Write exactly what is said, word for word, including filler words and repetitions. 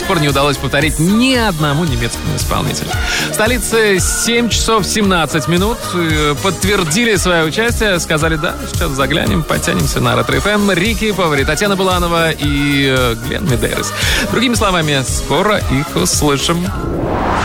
пор не удалось повторить ни одному немецкому исполнителю. В столице семь часов семнадцать минут. Подтвердили свое участие, сказали, да, сейчас заглянем, подтянемся на Ретро-эф эм. Рики Повари, Татьяна Буланова и Глен Медейрос. Другими словами, скоро их услышим.